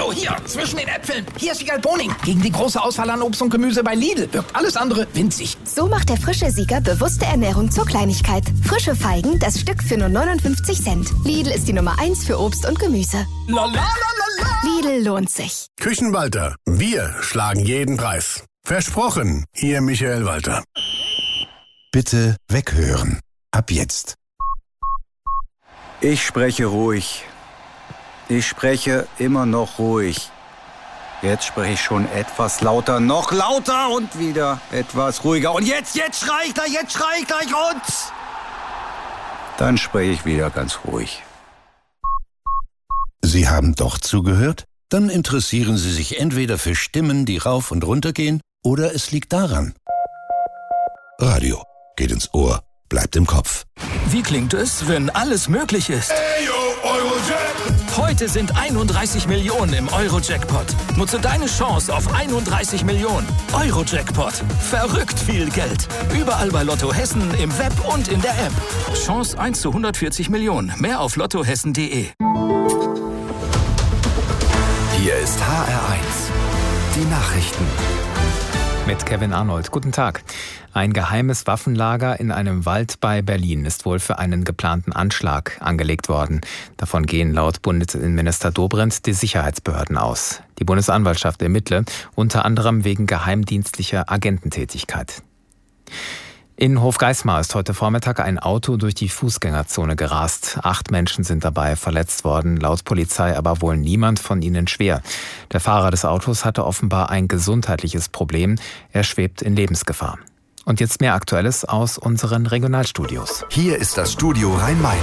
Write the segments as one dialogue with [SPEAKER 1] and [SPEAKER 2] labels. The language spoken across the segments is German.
[SPEAKER 1] Oh, hier, zwischen den Äpfeln. Hier ist Wiegald Boning. Gegen die große Auswahl an Obst und Gemüse bei Lidl wirkt alles andere winzig.
[SPEAKER 2] So macht der frische Sieger bewusste Ernährung zur Kleinigkeit. Frische Feigen, das Stück für nur 59 Cent. Lidl ist die Nummer 1 für Obst und Gemüse. Lidl lohnt sich.
[SPEAKER 3] Küchenwalter, wir schlagen jeden Preis. Versprochen, Ihr Michael Walter.
[SPEAKER 4] Bitte weghören. Ab jetzt.
[SPEAKER 5] Ich spreche ruhig. Ich spreche immer noch ruhig. Jetzt spreche ich schon etwas lauter, noch lauter und wieder etwas ruhiger. Und jetzt schrei ich gleich und... Dann spreche ich wieder ganz ruhig.
[SPEAKER 4] Sie haben doch zugehört? Dann interessieren Sie sich entweder für Stimmen, die rauf und runter gehen, oder es liegt daran. Radio geht ins Ohr, bleibt im Kopf.
[SPEAKER 1] Wie klingt es, wenn alles möglich ist? Heute sind 31 Millionen im Euro-Jackpot. Nutze deine Chance auf 31 Millionen. Euro-Jackpot. Verrückt viel Geld. Überall bei Lotto Hessen, im Web und in der App. Chance 1 zu 140 Millionen. Mehr auf lottohessen.de.
[SPEAKER 6] Hier ist HR1. Die Nachrichten.
[SPEAKER 7] Mit Kevin Arnold. Guten Tag. Ein geheimes Waffenlager in einem Wald bei Berlin ist wohl für einen geplanten Anschlag angelegt worden. Davon gehen laut Bundesinnenminister Dobrindt die Sicherheitsbehörden aus. Die Bundesanwaltschaft ermittle, unter anderem wegen geheimdienstlicher Agententätigkeit. In Hofgeismar ist heute Vormittag ein Auto durch die Fußgängerzone gerast. 8 Menschen sind dabei verletzt worden, laut Polizei aber wohl niemand von ihnen schwer. Der Fahrer des Autos hatte offenbar ein gesundheitliches Problem. Er schwebt in Lebensgefahr. Und jetzt mehr Aktuelles aus unseren Regionalstudios.
[SPEAKER 6] Hier ist das Studio Rhein-Main.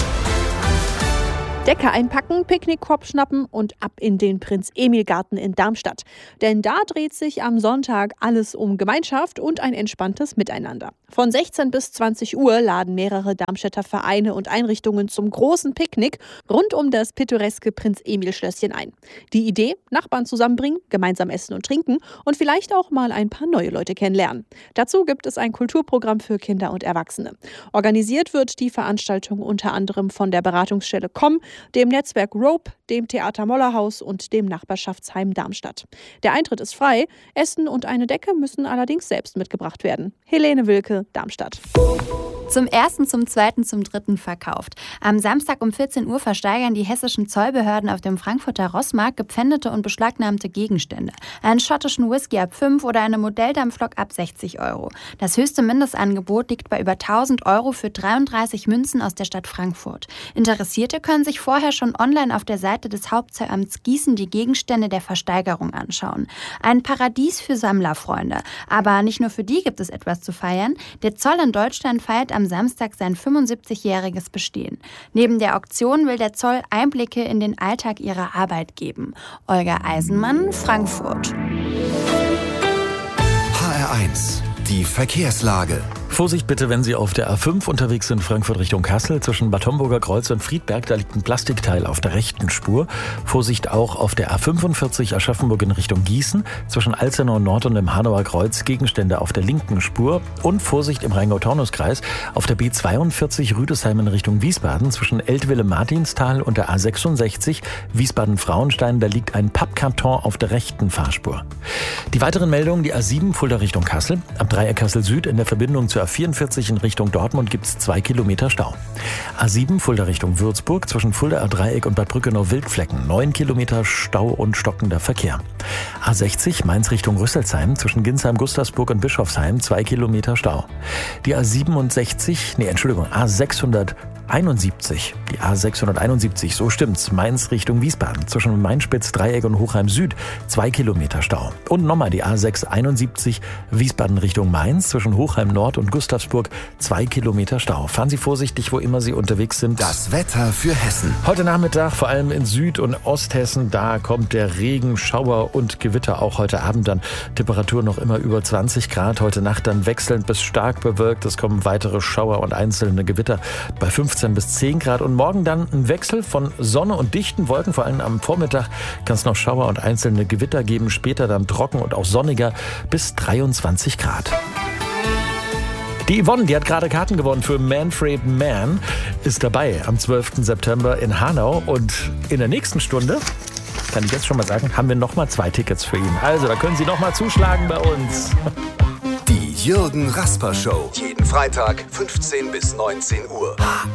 [SPEAKER 8] Decke einpacken, Picknickkorb schnappen und ab in den Prinz-Emil-Garten in Darmstadt. Denn da dreht sich am Sonntag alles um Gemeinschaft und ein entspanntes Miteinander. Von 16 bis 20 Uhr laden mehrere Darmstädter Vereine und Einrichtungen zum großen Picknick rund um das pittoreske Prinz-Emil-Schlösschen ein. Die Idee, Nachbarn zusammenbringen, gemeinsam essen und trinken und vielleicht auch mal ein paar neue Leute kennenlernen. Dazu gibt es ein Kulturprogramm für Kinder und Erwachsene. Organisiert wird die Veranstaltung unter anderem von der Beratungsstelle COM, dem Netzwerk Rope, dem Theater Mollerhaus und dem Nachbarschaftsheim Darmstadt. Der Eintritt ist frei, Essen und eine Decke müssen allerdings selbst mitgebracht werden. Helene Wilke, Darmstadt.
[SPEAKER 9] Zum 1., zum 2., zum 3. verkauft. Am Samstag um 14 Uhr versteigern die hessischen Zollbehörden auf dem Frankfurter Rossmarkt gepfändete und beschlagnahmte Gegenstände. Einen schottischen Whisky ab 5 oder eine Modelldampflok ab 60 €. Das höchste Mindestangebot liegt bei über 1.000 € für 33 Münzen aus der Stadt Frankfurt. Interessierte können sich vorher schon online auf der Seite des Hauptzollamts Gießen die Gegenstände der Versteigerung anschauen. Ein Paradies für Sammlerfreunde. Aber nicht nur für die gibt es etwas zu feiern. Der Zoll in Deutschland feiert am Samstag sein 75-jähriges Bestehen. Neben der Auktion will der Zoll Einblicke in den Alltag ihrer Arbeit geben. Olga Eisenmann, Frankfurt.
[SPEAKER 6] HR1, die Verkehrslage.
[SPEAKER 10] Vorsicht bitte, wenn Sie auf der A5 unterwegs sind, Frankfurt Richtung Kassel, zwischen Bad Homburger Kreuz und Friedberg, da liegt ein Plastikteil auf der rechten Spur. Vorsicht auch auf der A45 Aschaffenburg in Richtung Gießen, zwischen Alzenau Nord und dem Hanauer Kreuz, Gegenstände auf der linken Spur. Und Vorsicht im Rheingau-Taunus-Kreis auf der B42 Rüdesheim in Richtung Wiesbaden, zwischen Eltville-Martinstal und der A66 Wiesbaden-Frauenstein, da liegt ein Pappkarton auf der rechten Fahrspur. Die weiteren Meldungen, die A7 Fulda Richtung Kassel, am Dreieck Kassel Süd in der Verbindung zur A44 in Richtung Dortmund gibt es 2 Kilometer Stau. A7 Fulda Richtung Würzburg, zwischen Fulda A-Dreieck und Bad Brückenau Wildflecken, 9 Kilometer Stau und stockender Verkehr. A60 Mainz Richtung Rüsselsheim, zwischen Ginsheim, Gustavsburg und Bischofsheim, 2 Kilometer Stau. Die A671, die A671, so stimmt's, Mainz Richtung Wiesbaden, zwischen Mainspitz, Dreieck und Hochheim Süd, 2 Kilometer Stau. Und nochmal die A671, Wiesbaden Richtung Mainz, zwischen Hochheim Nord und Gustavsburg, 2 Kilometer Stau. Fahren Sie vorsichtig, wo immer Sie unterwegs sind.
[SPEAKER 6] Das Wetter für Hessen.
[SPEAKER 10] Heute Nachmittag, vor allem in Süd- und Osthessen, da kommt der Regen, Schauer und Gewitter. Auch heute Abend dann Temperatur noch immer über 20 Grad. Heute Nacht dann wechselnd bis stark bewölkt. Es kommen weitere Schauer und einzelne Gewitter bei 15 bis 10 Grad. Und morgen dann ein Wechsel von Sonne und dichten Wolken. Vor allem am Vormittag kann es noch Schauer und einzelne Gewitter geben. Später dann trocken und auch sonniger bis 23 Grad. Die Yvonne, die hat gerade Karten gewonnen für Manfred Mann, ist dabei am 12. September in Hanau. Und in der nächsten Stunde kann ich jetzt schon mal sagen, haben wir nochmal 2 Tickets für ihn. Also, da können Sie nochmal zuschlagen bei uns.
[SPEAKER 6] Die Jürgen Rasper Show. Jeden Freitag 15 bis 19 Uhr.